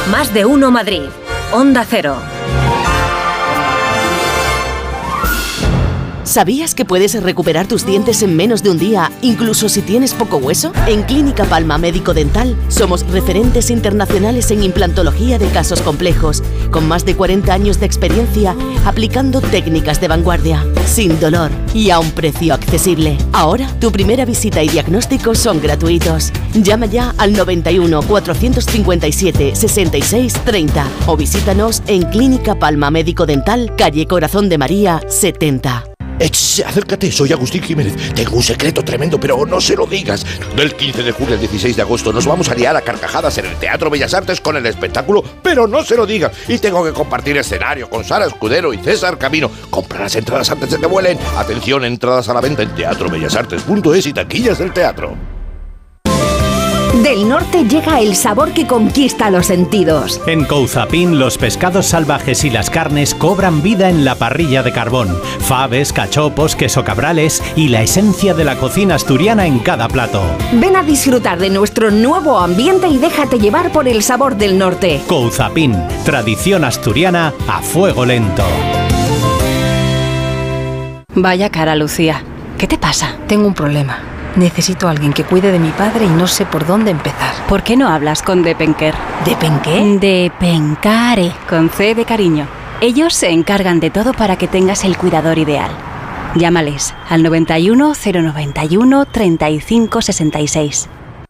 Más de uno Madrid. Onda Cero. ¿Sabías que puedes recuperar tus dientes en menos de un día, incluso si tienes poco hueso? En Clínica Palma Médico Dental somos referentes internacionales en implantología de casos complejos, con más de 40 años de experiencia aplicando técnicas de vanguardia, sin dolor y a un precio accesible. Ahora, tu primera visita y diagnóstico son gratuitos. Llama ya al 91 457 66 30 o visítanos en Clínica Palma Médico Dental, calle Corazón de María 70. Acércate, soy Agustín Jiménez. Tengo un secreto tremendo, pero no se lo digas. Del 15 de julio al 16 de agosto nos vamos a liar a carcajadas en el Teatro Bellas Artes con el espectáculo, pero no se lo digas. Y tengo que compartir escenario con Sara Escudero y César Camino. Compra las entradas antes de que vuelen. Atención, entradas a la venta en teatrobellasartes.es y taquillas del teatro. Del norte llega el sabor que conquista los sentidos. En Couzapin, los pescados salvajes y las carnes cobran vida en la parrilla de carbón. Faves, cachopos, queso cabrales y la esencia de la cocina asturiana en cada plato. Ven a disfrutar de nuestro nuevo ambiente y déjate llevar por el sabor del norte. Couzapin, tradición asturiana a fuego lento. Vaya cara, Lucía. ¿Qué te pasa? Tengo un problema. Necesito a alguien que cuide de mi padre y no sé por dónde empezar. ¿Por qué no hablas con Depenker? ¿Depenqué? Depencare, con C de cariño. Ellos se encargan de todo para que tengas el cuidador ideal. Llámales al 91 091 35 66.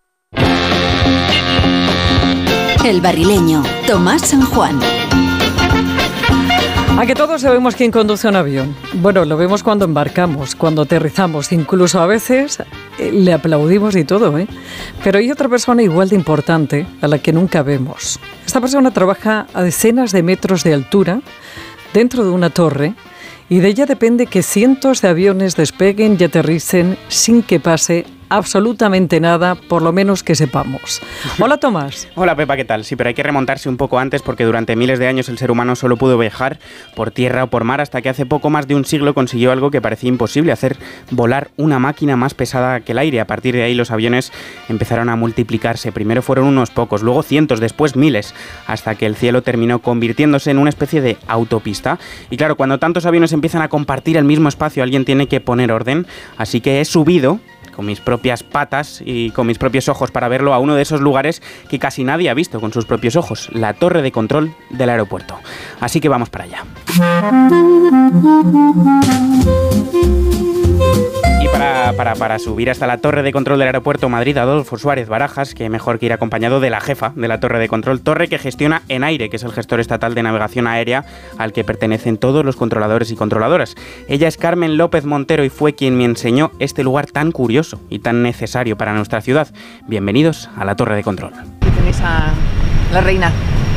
El Barrileño, Tomás San Juan. A que todos sabemos quién conduce un avión. Bueno, lo vemos cuando embarcamos, cuando aterrizamos, incluso a veces le aplaudimos y todo, ¿eh? Pero hay otra persona igual de importante a la que nunca vemos. Esta persona trabaja a decenas de metros de altura, dentro de una torre, y de ella depende que cientos de aviones despeguen y aterricen sin que pase absolutamente nada, por lo menos que sepamos. Hola, Tomás. Hola, Pepa, ¿qué tal? Sí, pero hay que remontarse un poco antes porque durante miles de años el ser humano solo pudo viajar por tierra o por mar hasta que hace poco más de un siglo consiguió algo que parecía imposible, hacer volar una máquina más pesada que el aire. A partir de ahí los aviones empezaron a multiplicarse. Primero fueron unos pocos, luego cientos, después miles, hasta que el cielo terminó convirtiéndose en una especie de autopista. Y claro, cuando tantos aviones empiezan a compartir el mismo espacio, alguien tiene que poner orden, así que he subido con mis propias patas y con mis propios ojos para verlo a uno de esos lugares que casi nadie ha visto con sus propios ojos, la torre de control del aeropuerto. Así que vamos para allá. Y para subir hasta la torre de control del aeropuerto Madrid Adolfo Suárez Barajas, que mejor que ir acompañado de la jefa de la torre de control, torre que gestiona ENAIRE, que es el gestor estatal de navegación aérea al que pertenecen todos los controladores y controladoras. Ella es Carmen López Montero y fue quien me enseñó este lugar tan curioso y tan necesario para nuestra ciudad. Bienvenidos a la torre de control. Aquí tenéis a la reina,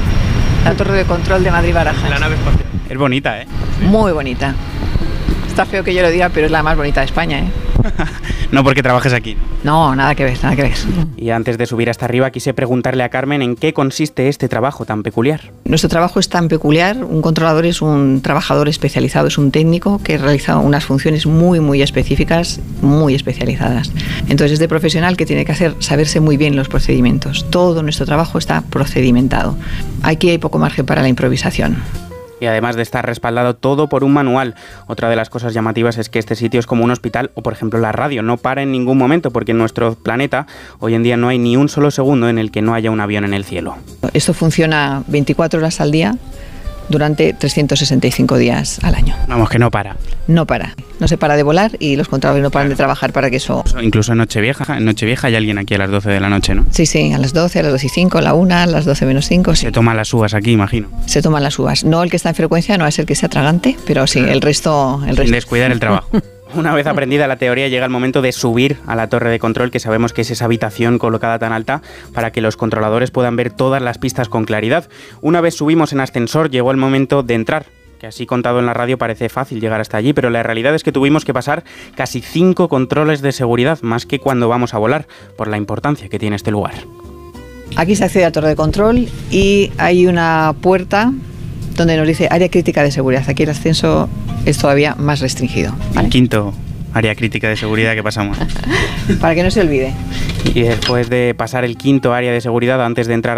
la torre de control de Madrid Barajas. La nave espacial. Es bonita, ¿eh? Muy bonita. Está feo que yo lo diga, pero es la más bonita de España, ¿eh? No porque trabajes aquí. No, nada que ver, nada que ver. Y antes de subir hasta arriba quise preguntarle a Carmen en qué consiste este trabajo tan peculiar. Nuestro trabajo es tan peculiar. Un controlador es un trabajador especializado, es un técnico que realiza unas funciones muy específicas, muy especializadas. Entonces es de profesional que tiene que saberse muy bien los procedimientos. Todo nuestro trabajo está procedimentado. Aquí hay poco margen para la improvisación. Y además de estar respaldado todo por un manual. Otra de las cosas llamativas es que este sitio es como un hospital o, por ejemplo, la radio. No para en ningún momento porque en nuestro planeta hoy en día no hay ni un solo segundo en el que no haya un avión en el cielo. Esto funciona 24 horas al día durante 365 días al año. Vamos, que no para. No para. No se para de volar y los controladores no paran de trabajar para que eso... Incluso en Nochevieja. En Nochevieja hay alguien aquí a las 12 de la noche, ¿no? Sí, a las 12, a las 12 y 5, a la 1, a las 12 menos 5. Sí. Se toman las uvas aquí, imagino. Se toman las uvas. No el que está en frecuencia, no es el que sea tragante, pero sí, el resto... Sin descuidar el trabajo. Una vez aprendida la teoría, llega el momento de subir a la torre de control, que sabemos que es esa habitación colocada tan alta para que los controladores puedan ver todas las pistas con claridad. Una vez subimos en ascensor, llegó el momento de entrar, que así contado en la radio parece fácil llegar hasta allí, pero la realidad es que tuvimos que pasar casi 5 controles de seguridad, más que cuando vamos a volar, por la importancia que tiene este lugar. Aquí se accede a la torre de control y hay una puerta donde nos dice área crítica de seguridad. Aquí el ascenso es todavía más restringido, ¿vale? El quinto área crítica de seguridad que pasamos. Para que no se olvide. Y después de pasar el quinto área de seguridad, antes de entrar